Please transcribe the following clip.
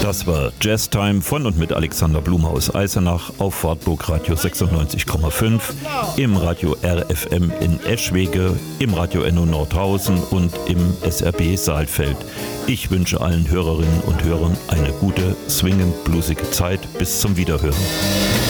Das war Jazztime von und mit Alexander Blume aus Eisenach auf Wartburg Radio 96,5, im Radio RFM in Eschwege, im Radio NO Nordhausen und im SRB Saalfeld. Ich wünsche allen Hörerinnen und Hörern eine gute, swingend bluesige Zeit. Bis zum Wiederhören.